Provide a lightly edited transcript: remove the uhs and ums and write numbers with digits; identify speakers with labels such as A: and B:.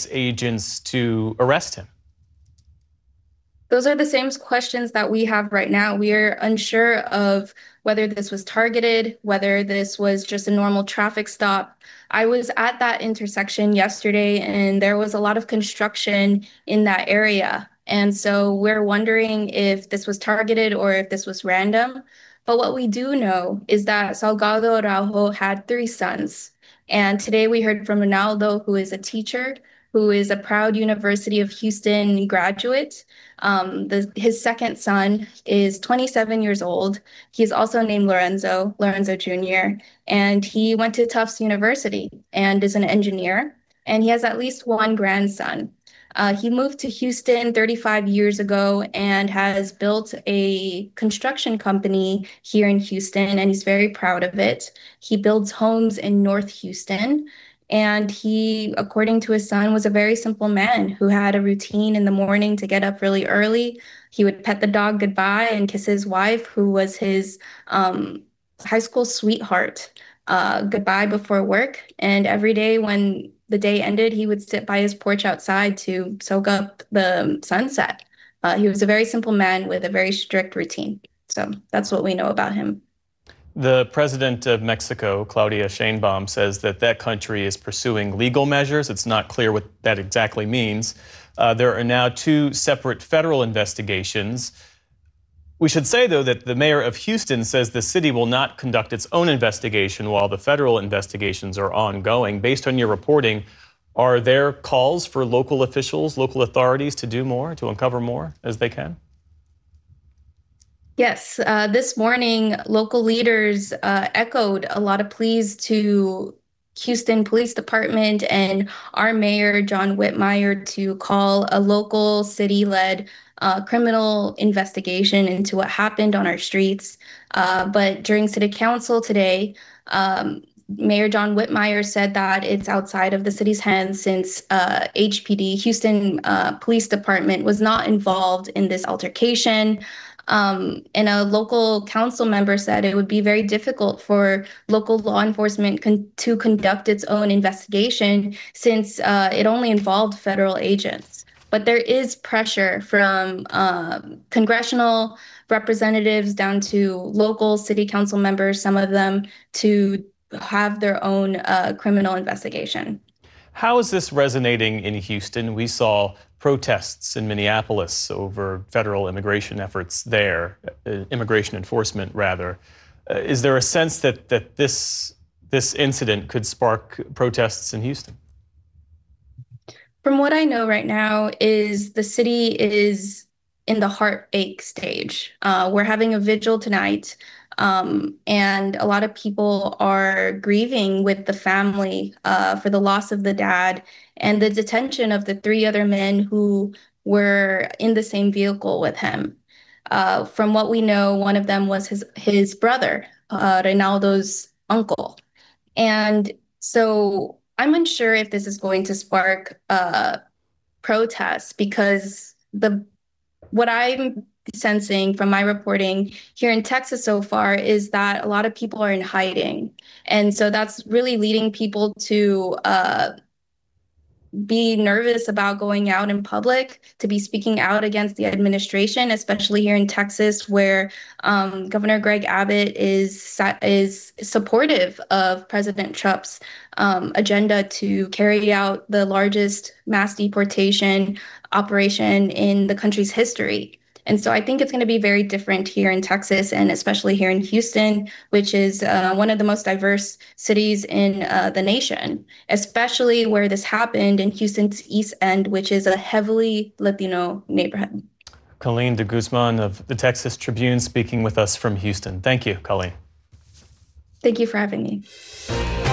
A: ICE agents to arrest him?
B: Those are the same questions that we have right now. We are unsure of whether this was targeted, whether this was just a normal traffic stop. I was at that intersection yesterday, and there was a lot of construction in that area. And so we're wondering if this was targeted or if this was random. But what we do know is that Salgado Araujo had three sons. And today we heard from Ronaldo, who is a teacher, who is a proud University of Houston graduate. His second son is 27 years old. He's also named Lorenzo Jr., and he went to Tufts University and is an engineer, and he has at least one grandson. He moved to Houston 35 years ago and has built a construction company here in Houston, and he's very proud of it. He builds homes in North Houston. And he, according to his son, was a very simple man who had a routine in the morning to get up really early. He would pet the dog goodbye and kiss his wife, who was his high school sweetheart, goodbye before work. And every day when the day ended, he would sit by his porch outside to soak up the sunset. He was a very simple man with a very strict routine. So that's what we know about him.
A: The president of Mexico, Claudia Sheinbaum, says that that country is pursuing legal measures. It's not clear what that exactly means. There are now two separate federal investigations. We should say, though, that the mayor of Houston says the city will not conduct its own investigation while the federal investigations are ongoing. Based on your reporting, are there calls for local officials, local authorities to do more, to uncover more as they can?
B: Yes, this morning, local leaders echoed a lot of pleas to Houston Police Department and our mayor, John Whitmire, to call a local city-led criminal investigation into what happened on our streets. But during City Council today, Mayor John Whitmire said that it's outside of the city's hands since HPD, Houston Police Department, was not involved in this altercation. And a local council member said it would be very difficult for local law enforcement to conduct its own investigation since it only involved federal agents. But there is pressure from congressional representatives down to local city council members, some of them, to have their own criminal investigation.
A: How is this resonating in Houston? We saw protests in Minneapolis over federal immigration efforts there, immigration enforcement, rather. Is there a sense that this incident could spark protests in Houston?
B: From what I know right now is the city is in the heartache stage. We're having a vigil tonight, and a lot of people are grieving with the family for the loss of the dad and the detention of the three other men who were in the same vehicle with him. From what we know, one of them was his brother, Reynaldo's uncle. And so I'm unsure if this is going to spark protests because what I'm sensing from my reporting here in Texas so far is that a lot of people are in hiding. And so that's really leading people to be nervous about going out in public, to be speaking out against the administration, especially here in Texas, where Governor Greg Abbott is supportive of President Trump's agenda to carry out the largest mass deportation operation in the country's history. And so I think it's going to be very different here in Texas and especially here in Houston, which is one of the most diverse cities in the nation, especially where this happened in Houston's East End, which is a heavily Latino neighborhood.
A: Colleen de Guzman of the Texas Tribune speaking with us from Houston. Thank you, Colleen.
B: Thank you for having me.